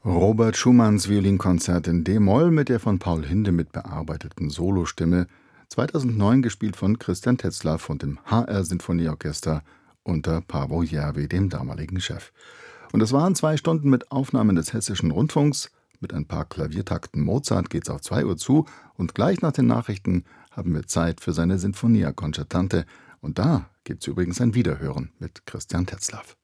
Robert Schumanns Violinkonzert in d-Moll mit der von Paul Hindemith bearbeiteten Solostimme, 2009 gespielt von Christian Tetzlaff und dem HR-Sinfonieorchester unter Paavo Järvi, dem damaligen Chef. Und das waren 2 Stunden mit Aufnahmen des Hessischen Rundfunks. Mit ein paar Klaviertakten Mozart geht's auf 2 Uhr zu und gleich nach den Nachrichten haben wir Zeit für seine Sinfonia Concertante. Und da gibt's übrigens ein Wiederhören mit Christian Tetzlaff.